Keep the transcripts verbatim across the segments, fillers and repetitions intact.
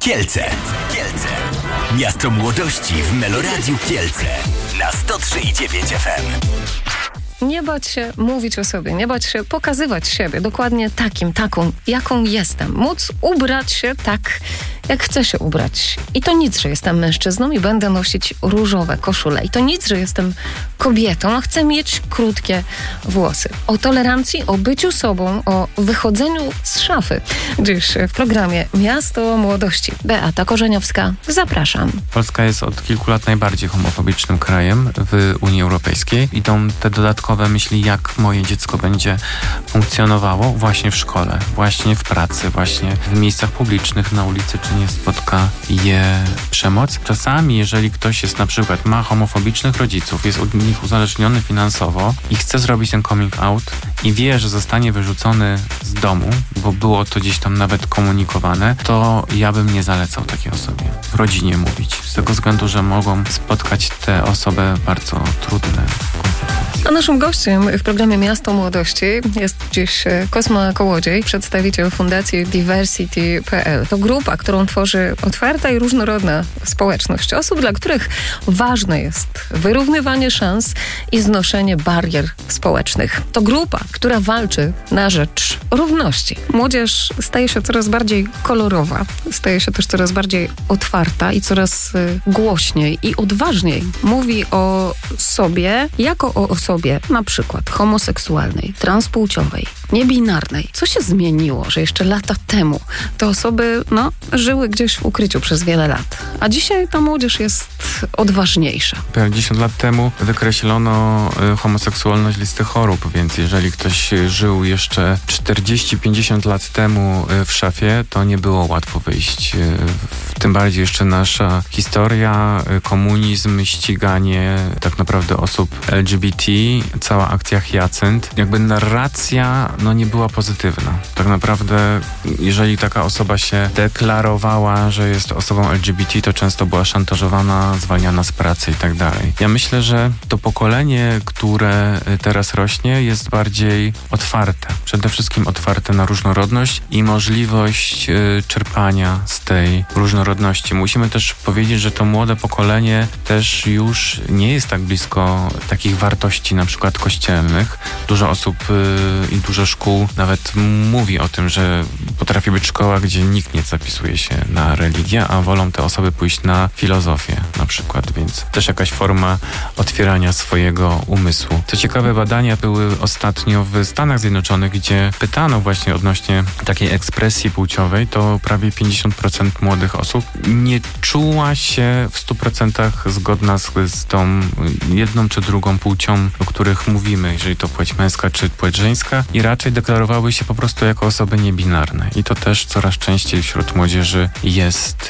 Kielce. Kielce. Miasto młodości w Meloradiu Kielce. Na sto trzy i dziewięć F M. Nie bać się mówić o sobie, nie bać się pokazywać siebie dokładnie takim, taką, jaką jestem. Móc ubrać się tak, jak chcę się ubrać. I to nic, że jestem mężczyzną i będę nosić różowe koszule. I to nic, że jestem kobietą, a chcę mieć krótkie włosy. O tolerancji, o byciu sobą, o wychodzeniu z szafy. Dziś w programie Miasto Młodości. Beata Korzeniowska, zapraszam. Polska jest od kilku lat najbardziej homofobicznym krajem w Unii Europejskiej. Idą te dodatkowe myśli, jak moje dziecko będzie funkcjonowało właśnie w szkole, właśnie w pracy, właśnie w miejscach publicznych, na ulicy, czy nie spotka je przemoc. Czasami, jeżeli ktoś jest na przykład, ma homofobicznych rodziców, jest od nich uzależniony finansowo i chce zrobić ten coming out i wie, że zostanie wyrzucony z domu, bo było to gdzieś tam nawet komunikowane, to ja bym nie zalecał takiej osobie w rodzinie mówić. Z tego względu, że mogą spotkać tę osobę bardzo trudne konsekwencje. A naszym gościem w programie Miasto Młodości jest dziś Kosma Kołodziej, przedstawiciel Fundacji Diversity kropka p l. To grupa, którą tworzy otwarta i różnorodna społeczność osób, dla których ważne jest wyrównywanie szans i znoszenie barier społecznych. To grupa, która walczy na rzecz równości. Młodzież staje się coraz bardziej kolorowa, staje się też coraz bardziej otwarta i coraz głośniej i odważniej mówi o sobie jako o osobie na przykład homoseksualnej, transpłciowej, niebinarnej. Co się zmieniło, że jeszcze lata temu te osoby no, żyły gdzieś w ukryciu przez wiele lat, a dzisiaj ta młodzież jest odważniejsza? pięćdziesiąt lat temu wykreślono y, homoseksualność z listy chorób, więc jeżeli ktoś żył jeszcze czterdzieści pięćdziesiąt lat temu y, w szafie, to nie było łatwo wyjść. Y, tym bardziej jeszcze nasza historia, y, komunizm, ściganie tak naprawdę osób L G B T, cała akcja Hyacynt, jakby narracja no nie była pozytywna. Tak naprawdę, jeżeli taka osoba się deklarowała, że jest osobą L G B T, to często była szantażowana, zwalniana z pracy i tak dalej. Ja myślę, że to pokolenie, które teraz rośnie, jest bardziej otwarte. Przede wszystkim otwarte na różnorodność i możliwość y, czerpania z tej różnorodności. Musimy też powiedzieć, że to młode pokolenie też już nie jest tak blisko takich wartości na przykład kościelnych. Dużo osób y, i dużo szkół nawet mówi o tym, że potrafi być szkoła, gdzie nikt nie zapisuje się na religię, a wolą te osoby pójść na filozofię na przykład, więc też jakaś forma otwierania swojego umysłu. Co ciekawe, badania były ostatnio w Stanach Zjednoczonych, gdzie pytano właśnie odnośnie takiej ekspresji płciowej, to prawie pięćdziesiąt procent młodych osób nie czuła się w stu procentach zgodna z, z tą jedną czy drugą płcią, o których mówimy, jeżeli to płeć męska czy płeć żeńska, i raczej deklarowały się po prostu jako osoby niebinarne. I to też coraz częściej wśród młodzieży jest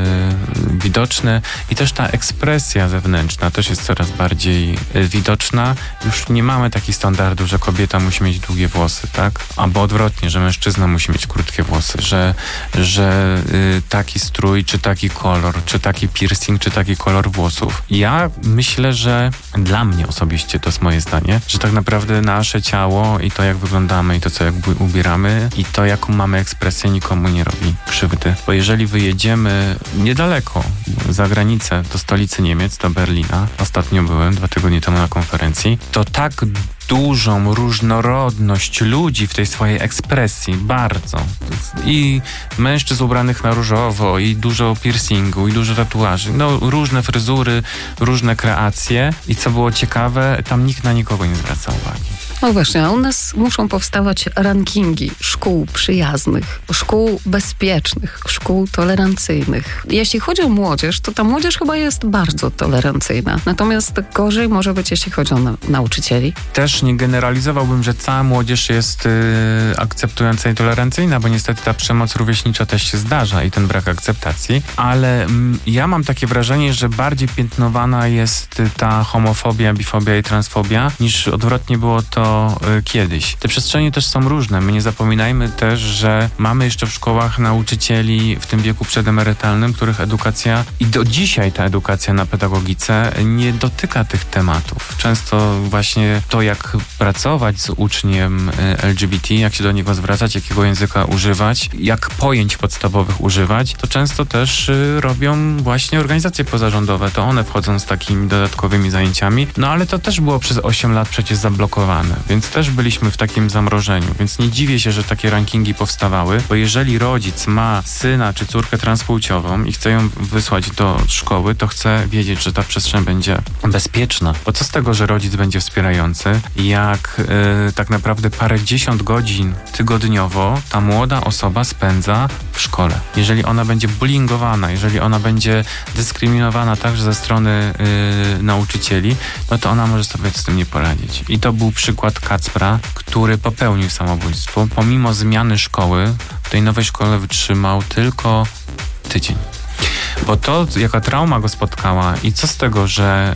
yy, widoczne. I też ta ekspresja zewnętrzna też jest coraz bardziej yy, widoczna. Już nie mamy takich standardów, że kobieta musi mieć długie włosy, tak? Albo odwrotnie, że mężczyzna musi mieć krótkie włosy, że, że yy, taki strój, czy taki kolor, czy taki piercing, czy taki kolor włosów. Ja myślę, że dla mnie osobiście, to jest moje zdanie, że tak naprawdę nasze ciało i to, jak wyglądamy, i to, co jak ubieramy, i to, jaką mamy ekspresję, nikomu nie robi krzywdy. Bo jeżeli wyjedziemy niedaleko, za granicę, do stolicy Niemiec, do Berlina, ostatnio byłem dwa tygodnie temu na konferencji, to tak dużą różnorodność ludzi w tej swojej ekspresji, bardzo. I mężczyzn ubranych na różowo, i dużo piercingu, i dużo tatuaży. No, różne fryzury, różne kreacje. I co było ciekawe, tam nikt na nikogo nie zwraca uwagi. No właśnie, a u nas muszą powstawać rankingi szkół przyjaznych, szkół bezpiecznych, szkół tolerancyjnych. Jeśli chodzi o młodzież, to ta młodzież chyba jest bardzo tolerancyjna. Natomiast gorzej może być, jeśli chodzi o na- nauczycieli. Też nie generalizowałbym, że cała młodzież jest yy, akceptująca i tolerancyjna, bo niestety ta przemoc rówieśnicza też się zdarza i ten brak akceptacji, ale mm, ja mam takie wrażenie, że bardziej piętnowana jest ta homofobia, bifobia i transfobia, niż odwrotnie było to co y, kiedyś. Te przestrzenie też są różne. My nie zapominajmy też, że mamy jeszcze w szkołach nauczycieli w tym wieku przedemerytalnym, których edukacja i do dzisiaj ta edukacja na pedagogice nie dotyka tych tematów. Często właśnie to, jak pracować z uczniem L G B T, jak się do niego zwracać, jakiego języka używać, jak pojęć podstawowych używać, to często też y, robią właśnie organizacje pozarządowe. To one wchodzą z takimi dodatkowymi zajęciami. No ale to też było przez osiem lat przecież zablokowane, więc też byliśmy w takim zamrożeniu. Więc nie dziwię się, że takie rankingi powstawały, bo jeżeli rodzic ma syna czy córkę transpłciową i chce ją wysłać do szkoły, to chce wiedzieć, że ta przestrzeń będzie bezpieczna. Bo co z tego, że rodzic będzie wspierający, jak yy, tak naprawdę parędziesiąt godzin tygodniowo ta młoda osoba spędza w szkole. Jeżeli ona będzie bullyingowana, jeżeli ona będzie dyskryminowana także ze strony yy, nauczycieli, no to ona może sobie z tym nie poradzić. I to był przykład Kacpra, który popełnił samobójstwo. Pomimo zmiany szkoły, w tej nowej szkole wytrzymał tylko tydzień. Bo to, jaka trauma go spotkała i co z tego, że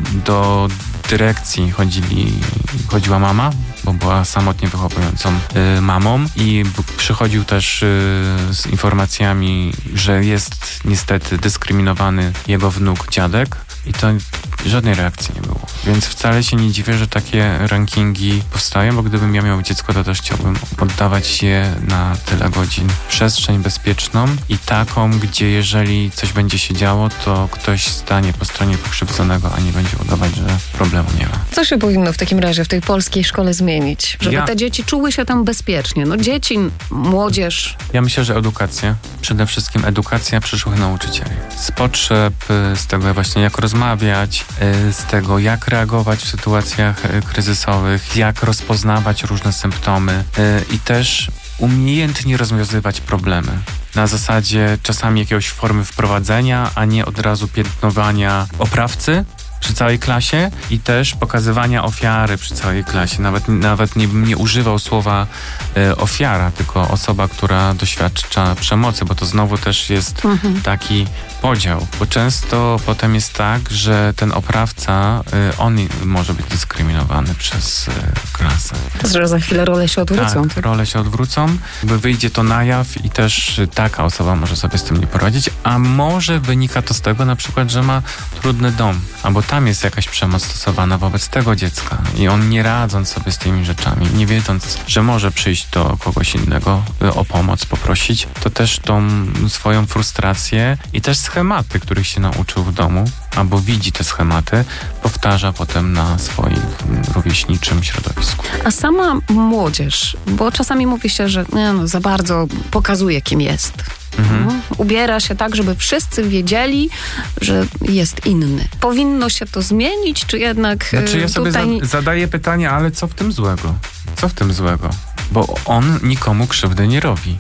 do dyrekcji chodzili, chodziła mama, bo była samotnie wychowującą y, mamą i b- przychodził też y, z informacjami, że jest niestety dyskryminowany jego wnuk, dziadek i to żadnej reakcji nie było. Więc wcale się nie dziwię, że takie rankingi powstają, bo gdybym ja miał dziecko, to też chciałbym oddawać je na tyle godzin. Przestrzeń bezpieczną i taką, gdzie jeżeli coś będzie się działo, to ktoś stanie po stronie pokrzywdzonego, a nie będzie udawać, że problemu nie ma. Co się powinno w takim razie w tej polskiej szkole zmienić, żeby Ja- te dzieci czuły się tam bezpiecznie? No dzieci, młodzież. Ja myślę, że edukacja. Przede wszystkim edukacja przyszłych nauczycieli. Z potrzeb, y, z tego właśnie jak rozmawiać, y, z tego jak reagować w sytuacjach y, kryzysowych, jak rozpoznawać różne symptomy y, i też umiejętnie rozwiązywać problemy. Na zasadzie czasami jakiejś formy wprowadzenia, a nie od razu piętnowania oprawcy przy całej klasie i też pokazywania ofiary przy całej klasie. Nawet, nawet nie, nie używał słowa e, ofiara, tylko osoba, która doświadcza przemocy, bo to znowu też jest mhm. taki podział, bo często potem jest tak, że ten oprawca, e, on może być dyskryminowany przez e, klasę. To, że za chwilę role się odwrócą. Tak, role się odwrócą, jakby wyjdzie to na jaw i też taka osoba może sobie z tym nie poradzić, a może wynika to z tego na przykład, że ma trudny dom, albo tam jest jakaś przemoc stosowana wobec tego dziecka i on nie radząc sobie z tymi rzeczami, nie wiedząc, że może przyjść do kogoś innego o pomoc, poprosić, to też tą swoją frustrację i też schematy, których się nauczył w domu, albo widzi te schematy, powtarza potem na swoim rówieśniczym środowisku. A sama młodzież, bo czasami mówi się, że nie, no, za bardzo pokazuje, kim jest. Mhm. Ubiera się tak, żeby wszyscy wiedzieli, że jest inny. Powinno się to zmienić, czy jednak znaczy, ja sobie tutaj... za- zadaję pytanie, ale co w tym złego? Co w tym złego? Bo on nikomu krzywdy nie robi.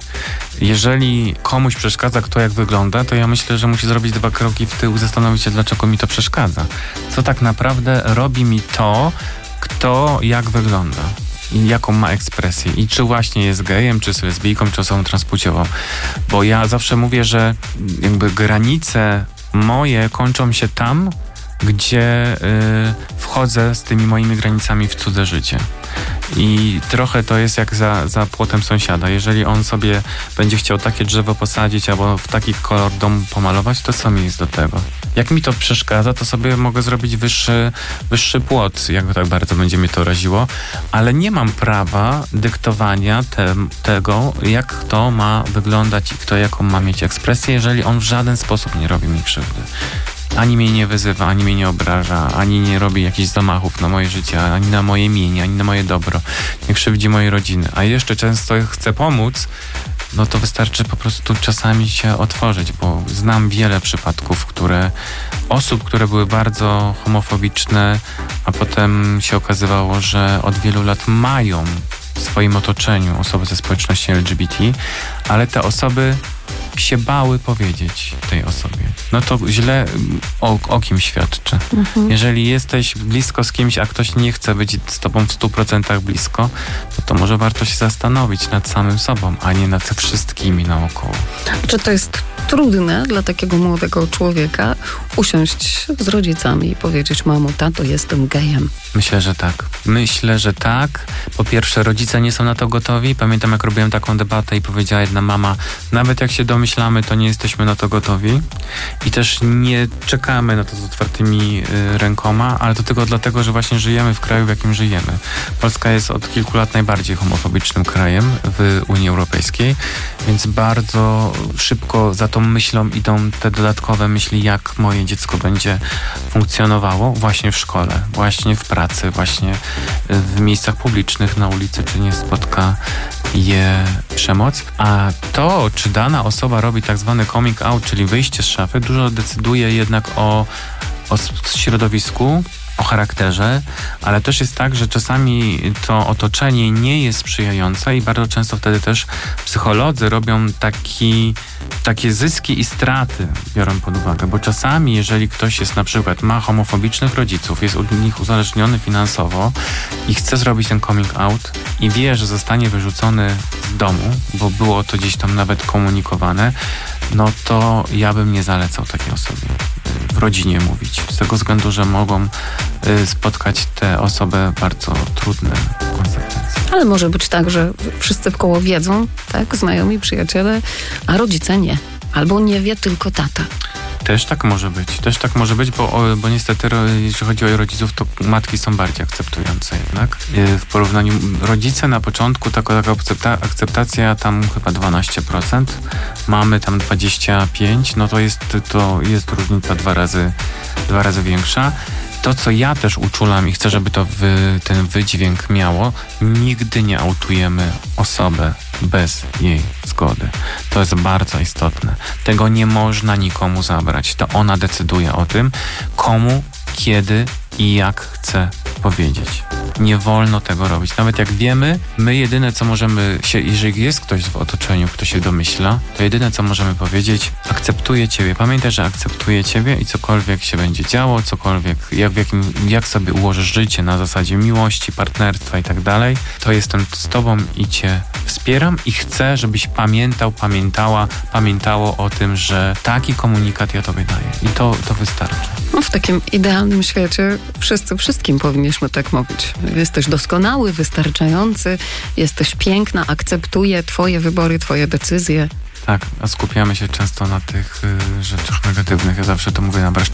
Jeżeli komuś przeszkadza, kto jak wygląda, to ja myślę, że musi zrobić dwa kroki w tył, zastanowić się, dlaczego mi to przeszkadza. Co tak naprawdę robi mi to, kto jak wygląda. I jaką ma ekspresję. I czy właśnie jest gejem, czy jest lesbijką, czy osobą transpłciową. Bo ja zawsze mówię, że jakby granice moje kończą się tam, gdzie y, wchodzę z tymi moimi granicami w cudze życie. I trochę to jest jak za, za płotem sąsiada. Jeżeli on sobie będzie chciał takie drzewo posadzić albo w taki kolor dom pomalować, to co mi jest do tego? Jak mi to przeszkadza, to sobie mogę zrobić wyższy, wyższy płot, jak tak bardzo będzie mnie to raziło, ale nie mam prawa dyktowania te, tego, jak to ma wyglądać i kto jaką ma mieć ekspresję, jeżeli on w żaden sposób nie robi mi krzywdy. Ani mnie nie wyzywa, ani mnie nie obraża, ani nie robi jakichś zamachów na moje życie, ani na moje mienie, ani na moje dobro. Nie krzywdzi mojej rodziny. A jeszcze często chce pomóc, no to wystarczy po prostu czasami się otworzyć, bo znam wiele przypadków, które osób, które były bardzo homofobiczne, a potem się okazywało, że od wielu lat mają w swoim otoczeniu osoby ze społeczności L G B T, ale te osoby się bały powiedzieć tej osobie. No to źle o, o kim świadczy. Mhm. Jeżeli jesteś blisko z kimś, a ktoś nie chce być z tobą w stu procentach blisko, to, to może warto się zastanowić nad samym sobą, a nie nad wszystkimi naokoło. Czy to jest trudne dla takiego młodego człowieka usiąść z rodzicami i powiedzieć: mamo, tato, jestem gejem? Myślę, że tak. Myślę, że tak. Po pierwsze, rodzice nie są na to gotowi. Pamiętam, jak robiłem taką debatę i powiedziała jedna mama: nawet jak się domyślamy, to nie jesteśmy na to gotowi. I też nie czekamy na to z otwartymi y, rękoma, ale to tylko dlatego, że właśnie żyjemy w kraju, w jakim żyjemy. Polska jest od kilku lat najbardziej homofobicznym krajem w Unii Europejskiej, więc bardzo szybko za tą myślą idą te dodatkowe myśli, jak moje dziecko będzie funkcjonowało właśnie w szkole, właśnie w pracy, właśnie w miejscach publicznych, na ulicy, czy nie spotka je przemoc. A to, czy dana osoba robi tak zwany coming out, czyli wyjście z szafy, dużo decyduje jednak o, o środowisku, o charakterze, ale też jest tak, że czasami to otoczenie nie jest sprzyjające i bardzo często wtedy też psycholodzy robią taki, takie zyski i straty, biorą pod uwagę, bo czasami, jeżeli ktoś jest na przykład, ma homofobicznych rodziców, jest od nich uzależniony finansowo i chce zrobić ten coming out i wie, że zostanie wyrzucony z domu, bo było to gdzieś tam nawet komunikowane, no to ja bym nie zalecał takiej osobie w rodzinie mówić. Z tego względu, że mogą y, spotkać tę osobę bardzo trudne konsekwencje. Ale może być tak, że wszyscy wkoło wiedzą, tak, znajomi, przyjaciele, a rodzice nie. Albo nie wie tylko tata. Też tak może być. Też tak może być, bo, bo niestety, jeśli chodzi o rodziców, to matki są bardziej akceptujące jednak. W porównaniu rodzice na początku, taka, taka akcepta, akceptacja tam chyba dwanaście procent, mamy tam dwadzieścia pięć procent, no to jest, to jest różnica dwa razy, dwa razy większa. To, co ja też uczulam i chcę, żeby to wy, ten wydźwięk miało, nigdy nie autujemy osobę bez jej zgody. To jest bardzo istotne. Tego nie można nikomu zabrać. To ona decyduje o tym, komu, kiedy i jak chce powiedzieć. Nie wolno tego robić. Nawet jak wiemy, my jedyne, co możemy się, jeżeli jest ktoś w otoczeniu, kto się domyśla, to jedyne, co możemy powiedzieć: akceptuję ciebie. Pamiętaj, że akceptuję ciebie i cokolwiek się będzie działo, cokolwiek, jak, w jakim, jak sobie ułożysz życie na zasadzie miłości, partnerstwa i tak dalej, to jestem z tobą i cię wspieram i chcę, żebyś pamiętał, pamiętała, pamiętało o tym, że taki komunikat ja tobie daję. I to, to wystarczy. No, w takim idealnym świecie wszyscy wszystkim powinniśmy tak mówić. Jesteś doskonały, wystarczający, jesteś piękna, akceptuję twoje wybory, twoje decyzje. Tak, a skupiamy się często na tych y, rzeczach negatywnych. Ja zawsze to mówię na warsztatach.